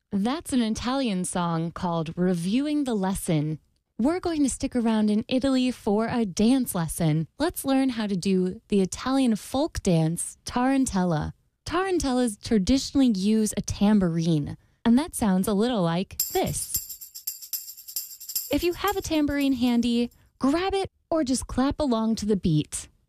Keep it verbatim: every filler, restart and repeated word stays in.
That's an Italian song called Reviewing the Lesson. We're going to stick around in Italy for a dance lesson. Let's learn how to do the Italian folk dance, Tarantella. Tarantellas traditionally use a tambourine, and that sounds a little like this. If you have a tambourine handy, grab it or just clap along to the beat.